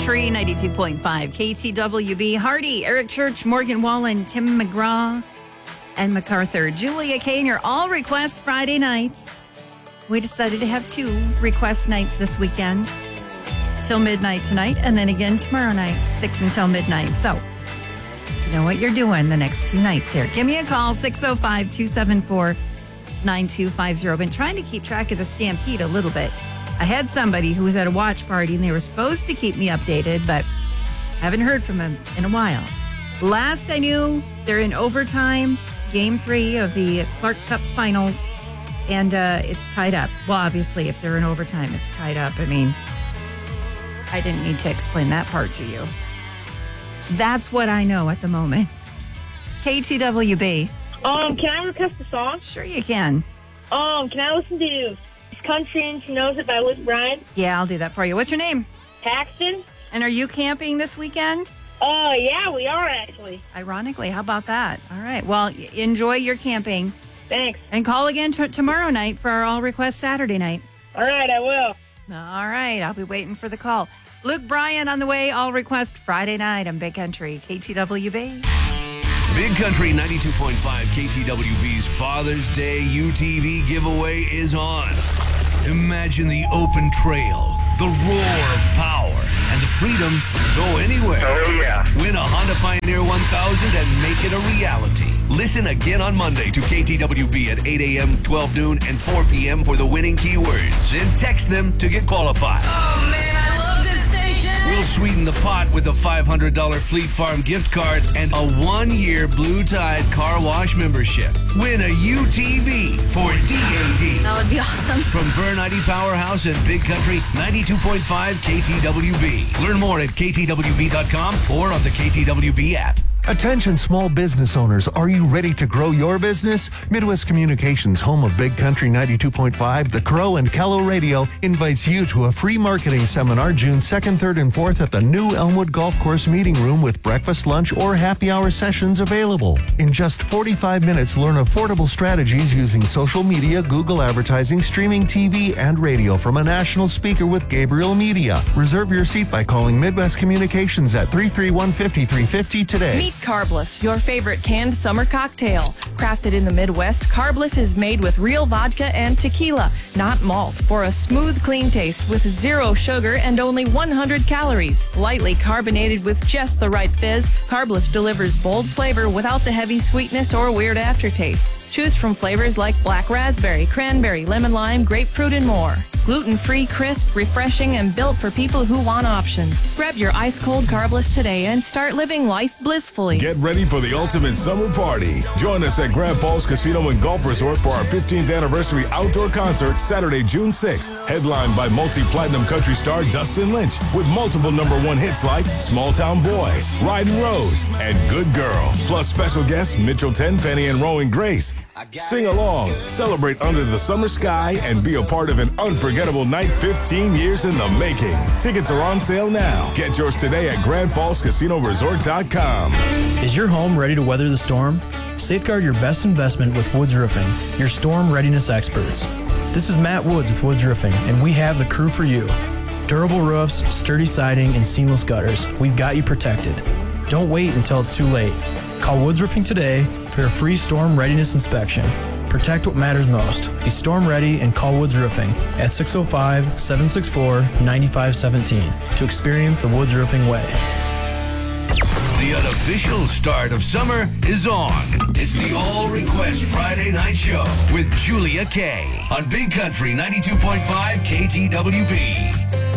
Country 92.5 KTWB. Hardy, Eric Church, Morgan Wallen, Tim McGraw, and MacArthur. Julia Kane, your all request Friday night. We decided to have 2 request nights this weekend till midnight tonight, and then again tomorrow night, 6 until midnight. So, you know what you're doing the next 2 nights here. Give me a call, 605-274-9250. Been trying to keep track of the Stampede a little bit. I had somebody who was at a watch party, and they were supposed to keep me updated, but haven't heard from them in a while. Last I knew, they're in overtime, Game 3 of the Clark Cup Finals, and it's tied up. Well, obviously, if they're in overtime, it's tied up. I mean, I didn't need to explain that part to you. That's what I know at the moment. KTWB. Can I request a song? Sure you can. Can I listen to Country and She Knows It by Luke Bryan? Yeah, I'll do that for you. What's your name? Paxton. And are you camping this weekend? Yeah, we are actually. Ironically, how about that? All right. Well, enjoy your camping. Thanks. And call again tomorrow night for our all request Saturday night. All right, I will. All right. I'll be waiting for the call. Luke Bryan on the way, all request Friday night on Big Country, KTWB. Big Country 92.5 KTWB's Father's Day UTV giveaway is on. Imagine the open trail, the roar of power, and the freedom to go anywhere. Oh, yeah. Win a Honda Pioneer 1000 and make it a reality. Listen again on Monday to KTWB at 8 a.m., 12 noon, and 4 p.m. for the winning keywords. And text them to get qualified. Oh, man, I love this station. We'll sweeten the pot with a $500 Fleet Farm gift card and a 1-year Blue Tide car wash membership. Win a UTV for DAD. That would be awesome. From Vern ID Powerhouse and Big Country 92.5 KTWB. Learn more at KTWB.com or on the KTWB app. Attention small business owners, are you ready to grow your business? Midwest Communications, home of Big Country 92.5, The Crow, and Kello Radio, invites you to a free marketing seminar June 2nd, 3rd, and 4th at the new Elmwood Golf Course Meeting Room with breakfast, lunch, or happy hour sessions available. In just 45 minutes, learn affordable strategies using social media, Google advertising, streaming TV, and radio from a national speaker with Gabriel Media. Reserve your seat by calling Midwest Communications at 331-5350 today. Meet Carbliss, your favorite canned summer cocktail. Crafted in the Midwest, Carbliss is made with real vodka and tequila, not malt, for a smooth, clean taste with 0 sugar and only 100 calories. Lightly carbonated with just the right fizz, Carbliss delivers bold flavor without the heavy sweetness or weird aftertaste. Choose from flavors like black raspberry, cranberry, lemon lime, grapefruit, and more. Gluten-free, crisp, refreshing, and built for people who want options. Grab your ice-cold Carbliss today and start living life blissfully. Get ready for the ultimate summer party. Join us at Grand Falls Casino and Golf Resort for our 15th anniversary outdoor concert Saturday, June 6th. Headlined by multi-platinum country star Dustin Lynch with multiple #1 hits like Small Town Boy, Riding Roads, and Good Girl. Plus special guests Mitchell Tenpenny and Rowan Grace. Sing along, celebrate under the summer sky, and be a part of an unforgettable night 15 years in the making. Tickets are on sale now. Get yours today at GrandFallsCasinoResort.com. Is your home ready to weather the storm? Safeguard your best investment with Woods Roofing, your storm readiness experts. This is Matt Woods with Woods Roofing, and we have the crew for you. Durable roofs, sturdy siding, and seamless gutters. We've got you protected. Don't wait until it's too late. Call Woods Roofing today for a free storm readiness inspection. Protect what matters most. Be storm ready and call Woods Roofing at 605-764-9517 to experience the Woods Roofing way. The unofficial start of summer is on. It's the All Request Friday Night Show with Julia Kay on Big Country 92.5 KTWB.